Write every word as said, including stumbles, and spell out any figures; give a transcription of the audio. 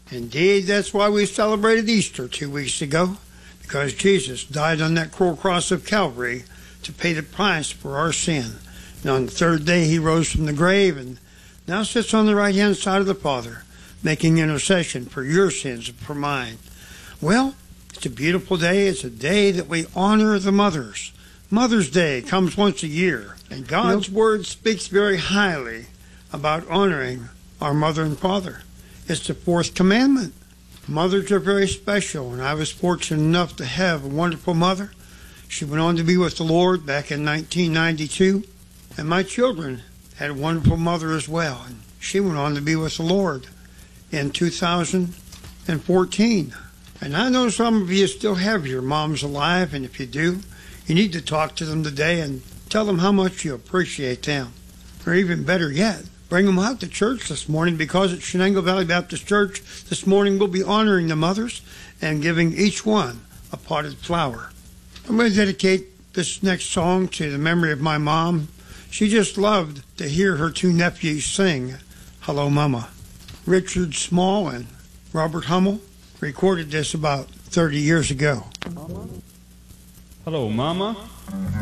Indeed, that's why we celebrated Easter two weeks ago, because Jesus died on that cruel cross of Calvary to pay the price for our sin. And on the third day, he rose from the grave and now sits on the right-hand side of the Father, making intercession for your sins and for mine. Well, it's a beautiful day. It's a day that we honor the mothers. Mother's Day comes once a year, and God's you know, Word speaks very highly about honoring our mother and father. It's the fourth commandment. Mothers are very special, and I was fortunate enough to have a wonderful mother. She went on to be with the Lord back in nineteen ninety-two, and my children had a wonderful mother as well, and she went on to be with the Lord in two thousand fourteen. And I know some of you still have your moms alive, and if you do, you need to talk to them today and tell them how much you appreciate them. Or even better yet, bring them out to church this morning, because at Shenango Valley Baptist Church this morning we'll be honoring the mothers and giving each one a potted flower. I'm going to dedicate this next song to the memory of my mom. She just loved to hear her two nephews sing Hello Mama. Richard Small and Robert Hummel recorded this about thirty years ago. Hello Mama.